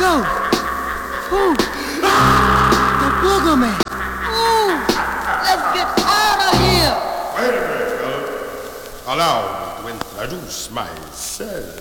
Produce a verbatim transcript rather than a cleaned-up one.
go. Ooh. The booger man. Ooh. Let's get out of here. Wait a minute, fellas. Allow me to introduce myself.